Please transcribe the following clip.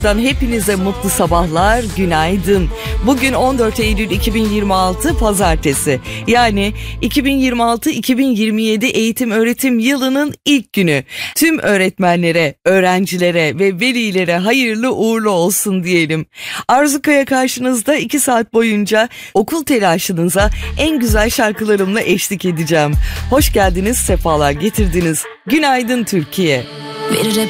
Hepinize mutlu sabahlar, günaydın. Bugün 14 Eylül 2026 Pazartesi. Yani 2026-2027 eğitim öğretim yılının ilk günü. Tüm öğretmenlere, öğrencilere ve velilere hayırlı uğurlu olsun diyelim. Arzu Kaya karşınızda 2 saat boyunca okul telaşınıza en güzel şarkılarımla eşlik edeceğim. Hoş geldiniz, sefalar getirdiniz. Günaydın Türkiye. Bir